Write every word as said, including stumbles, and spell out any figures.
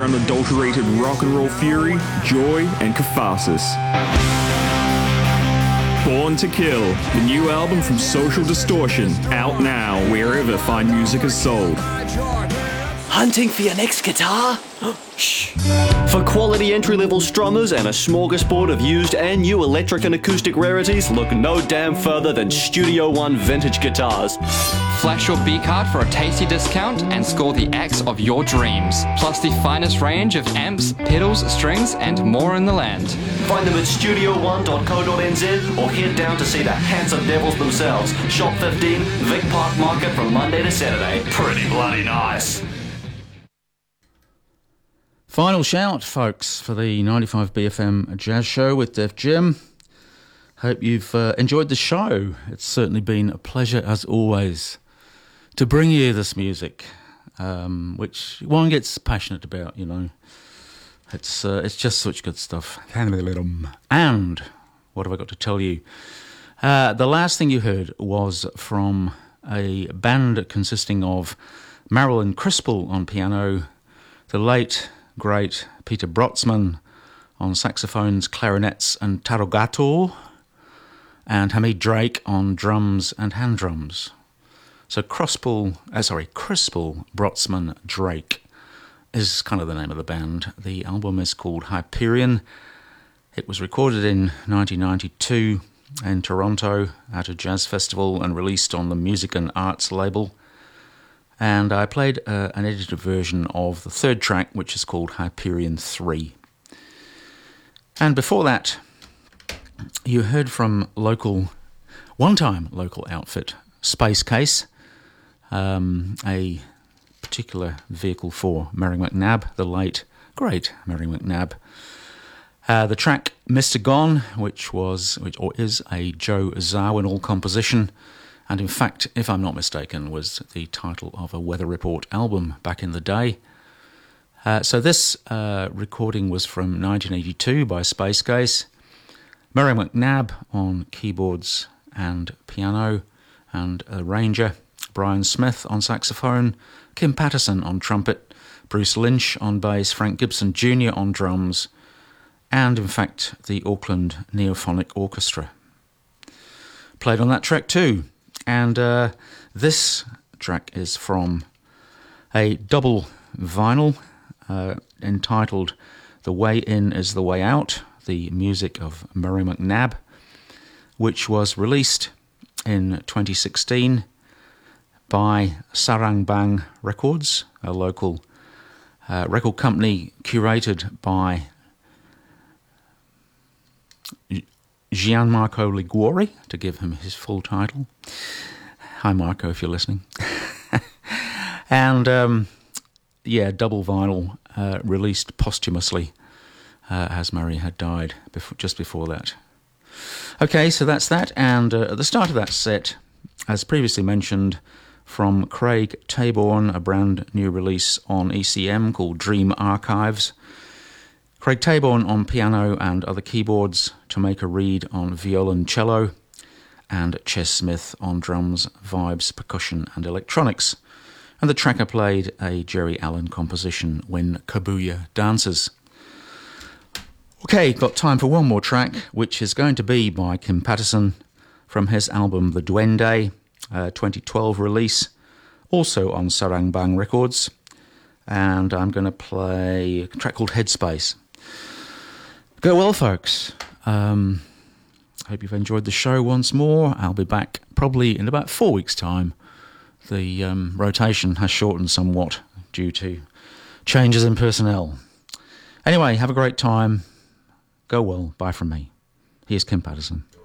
unadulterated rock and roll fury, joy, and catharsis. Born to Kill, the new album from Social Distortion, out now wherever fine music is sold. Hunting for your next guitar? Shh. For quality entry-level strummers and a smorgasbord of used and new electric and acoustic rarities, look no damn further than Studio One Vintage Guitars. Flash your B-card for a tasty discount and score the axe of your dreams. Plus the finest range of amps, pedals, strings, and more in the land. Find them at studio one dot co dot n z or head down to see the handsome devils themselves. Shop fifteen, Vic Park Market from Monday to Saturday. Pretty bloody nice. Final shout, folks, for the ninety-five B F M Jazz Show with Def Jim. Hope you've uh, enjoyed the show. It's certainly been a pleasure, as always, to bring you this music, um, which one gets passionate about, you know. It's uh, it's just such good stuff. And what have I got to tell you? Uh, the last thing you heard was from a band consisting of Marilyn Crispell on piano, the late, great Peter Brotzman on saxophones, clarinets and tarogato, and Hamid Drake on drums and hand drums. So Crispell, uh, sorry, Crispell, Brotzman, Drake is kind of the name of the band. The album is called Hyperion. It was recorded in nineteen ninety-two in Toronto at a jazz festival and released on the Music and Arts label. And I played uh, an edited version of the third track, which is called Hyperion three. And before that, you heard from local, one-time local outfit, Space Case, um, a particular vehicle for Mary McNabb, the late, great Mary McNabb. Uh, the track Mister Gone, which was, which or is a Joe Zawinul composition, and in fact, if I'm not mistaken, was the title of a Weather Report album back in the day. Uh, so this uh, recording was from nineteen eighty-two by Space Case. Mary McNabb on keyboards and piano and arranger, Brian Smith on saxophone, Kim Patterson on trumpet, Bruce Lynch on bass, Frank Gibson Junior on drums, and in fact the Auckland Neophonic Orchestra played on that track too. And uh, this track is from a double vinyl uh, entitled The Way In Is The Way Out, the music of Murray McNabb, which was released in twenty sixteen by Sarang Bang Records, a local uh, record company curated by Gianmarco Liguori, to give him his full title. Hi, Marco, if you're listening. and, um, yeah, double vinyl, uh, released posthumously, uh, as Murray had died before, just before that. Okay, so that's that. And uh, at the start of that set, as previously mentioned, from Craig Taborn, a brand new release on E C M called Dream Archives. Craig Taborn on piano and other keyboards, Tomeka Reed on violoncello, and Ches Smith on drums, vibes, percussion and electronics. And the track I played, a Jerry Allen composition, When Kabuya Dances. Okay, got time for one more track, which is going to be by Kim Patterson from his album The Duende, a twenty twelve release, also on Sarang Bang Records. And I'm going to play a track called Headspace. Go well, folks. Um, hope you've enjoyed the show once more. I'll be back probably in about four weeks' time. The um, rotation has shortened somewhat due to changes in personnel. Anyway, have a great time. Go well. Bye from me. Here's Kim Patterson.